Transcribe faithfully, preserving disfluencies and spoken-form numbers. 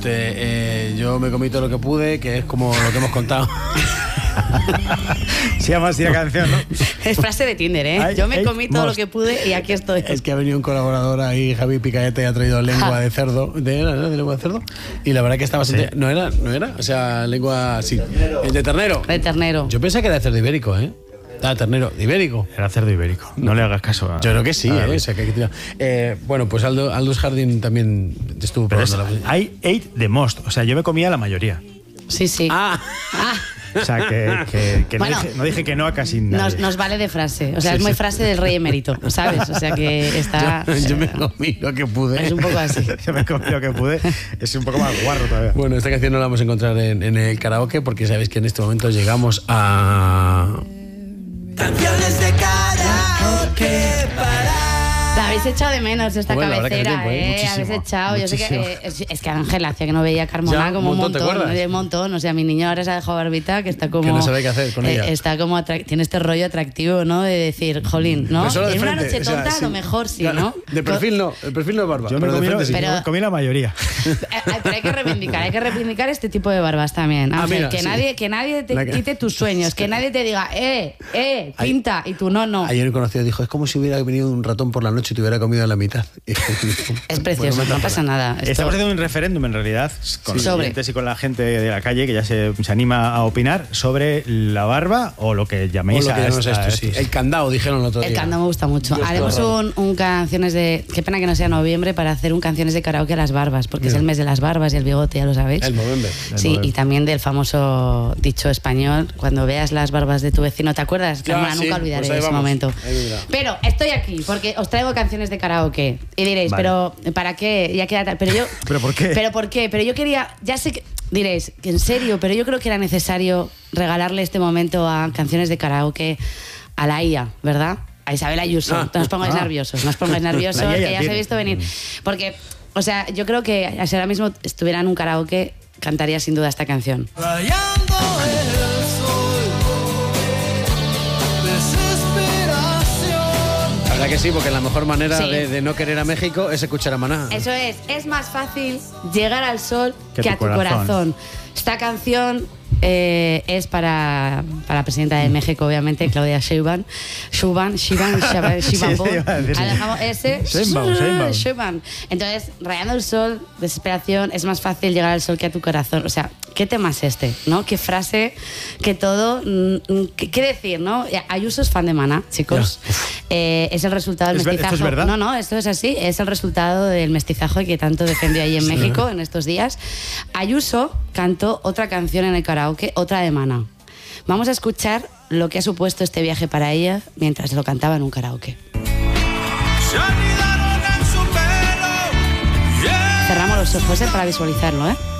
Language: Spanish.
este, eh, yo me comí todo lo que pude, que es como lo que hemos contado. Se llama así la canción, ¿no? Es frase de Tinder, ¿eh? Ay, yo me ay, comí todo most. lo que pude y aquí estoy. Es que ha venido un colaborador ahí, Javi Picaete, y ha traído lengua de cerdo. ¿De, era, ¿no? ¿De lengua de cerdo? Y la verdad que estaba... Sí. No era, no era, o sea, lengua... Sí. El de ternero. De ternero. Yo pensé que era de cerdo ibérico, ¿eh? Ah, ternero, ibérico. Era cerdo ibérico. No le hagas caso a... Yo creo que sí, a ¿eh? David. O sea, que hay que tirar. Eh, bueno, pues Aldo, Aldous Harding también estuvo Pero es, probando la... I ate the most. O sea, yo me comía la mayoría. Sí, sí. Ah, Ah, O sea, que, que, que Bueno, no, dije, no dije que no a casi nadie. nos, nos vale de frase. O sea, Sí, es muy sí. frase del rey emérito, ¿sabes? O sea, que está... yo, yo me comí lo que pude. Es un poco así. Yo me comí lo que pude. Es un poco más guarro todavía. Bueno, esta canción no la vamos a encontrar en, en el karaoke porque sabéis que en este momento llegamos a... Canciones de karaoke para... La habéis echado de menos esta Bueno, la verdad que hace cabecera, tiempo, ¿eh? ¿eh? Muchísimo, Habéis echado. Yo sé que, muchísimo. eh, es, es que Ángel hacía que no veía a Carmona Ya, como un un montón, ¿te montón, acuerdas? de un montón. O sea, mi niño ahora se ha dejado barbita, que está como... Que no sabe qué hacer con eh, ella. Está como... atrac- tiene este rollo atractivo, ¿no? De decir, jolín, ¿no? Pero solo de En una frente, noche o sea, tonta a lo sí. mejor sí, Claro, ¿no? De perfil no, el perfil no es barba. Yo me pero de comí, frente sí. Pero- yo me comí la mayoría. Eh, eh, Pero hay que reivindicar, hay que reivindicar este tipo de barbas también. Ah, Ángel, mira, que, sí. nadie, que nadie te La que- quite tus sueños, que nadie te diga, eh, eh, Ay- pinta, y tú no, no. Ayer un conocido dijo, es como si hubiera venido un ratón por la noche y te hubiera comido la mitad. Es precioso, no pasa nada. Esto- Estamos haciendo un referéndum en realidad con Sí. los Sobre. oyentes y con la gente de la calle que ya se, se anima a opinar sobre la barba o lo que O llaméis lo que a llamamos esta- esto, sí. estos- El candado, dijeron el otro día. El candado me gusta mucho. Dios, Haremos qué horror. un, un canciones de... Qué pena que no sea noviembre para hacer un canciones de karaoke a las barbas, porque es Mira. el mes de las barbas y el bigote, ya lo sabéis. El Movember. El Sí, Movember. y también del famoso dicho español, cuando veas las barbas de tu vecino, ¿te acuerdas? Ya, Carmona, sí, nunca olvidaré pues ahí ese vamos. momento. Ahí vendrá. Pero estoy aquí porque os traigo canciones de karaoke y diréis, Vale. pero ¿para qué? Ya queda tal. Pero yo... ¿Pero por qué? ¿Pero por qué? Pero yo quería... Ya sé que... Diréis, que en serio, pero yo creo que era necesario regalarle este momento a canciones de karaoke a la I A, ¿verdad? A Isabel Ayuso. Ah. No os pongáis Ah. nerviosos, no os pongáis nerviosos, La I A que ya ya os he tiene. visto venir. Porque, o sea, yo creo que si ahora mismo estuviera en un karaoke, cantaría sin duda esta canción. Rayando el sol, desesperación. La verdad que sí, porque la mejor manera Sí. de, de no querer a México es escuchar a Maná. Eso es, es más fácil llegar al sol Que que, tu a tu corazón. corazón. Esta canción eh, es para, para la presidenta de México, obviamente, Claudia Sheinbaum. Sheinbaum, Sheinbaum, Sheinbaum, Sheinbaum. Sí, sí, iba a decir, sí. Ah, dejamos ese. Sheinbaum, Sheinbaum. Sheinbaum. Entonces, rayando el sol, desesperación, es más fácil llegar al sol que a tu corazón. O sea, ¿qué tema es este? ¿No? ¿Qué frase? ¿Qué todo? Mm, mm, ¿Qué, qué decir? ¿No? Ayuso es fan de Maná, chicos. Eh, es el resultado del ¿Es ver- esto mestizaje. es verdad? No, no, esto es así. Es el resultado del mestizaje que tanto defendió ahí en México en estos días. Ayuso cantó otra canción en el karaoke, otra de Maná. Vamos a escuchar lo que ha supuesto este viaje para ella mientras lo cantaba en un karaoke. Se anidaron en su pelo. Yeah. Cerramos los ojos, ¿eh? Para visualizarlo, ¿eh?